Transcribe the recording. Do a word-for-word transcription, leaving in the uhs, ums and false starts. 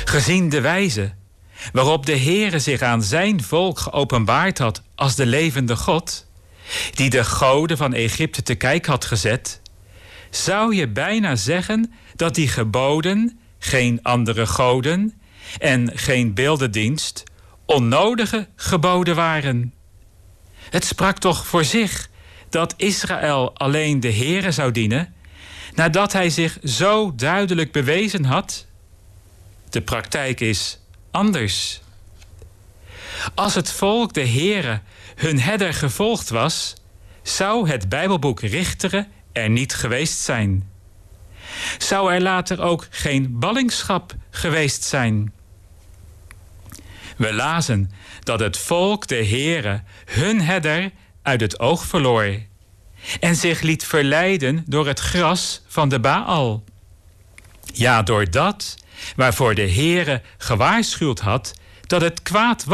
Gezien de wijze waarop de Heere zich aan zijn volk geopenbaard had als de levende God, die de goden van Egypte te kijk had gezet, zou je bijna zeggen dat die geboden, geen andere goden en geen beeldendienst, onnodige geboden waren. Het sprak toch voor zich dat Israël alleen de Heere zou dienen, nadat hij zich zo duidelijk bewezen had? De praktijk is anders. Als het volk de Heere, hun herder, gevolgd was, zou het Bijbelboek Richteren er niet geweest zijn. Zou er later ook geen ballingschap geweest zijn? We lazen dat het volk de Heere, hun herder, uit het oog verloor en zich liet verleiden door het gras van de Baal. Ja, door dat waarvoor de Heere gewaarschuwd had dat het kwaad was.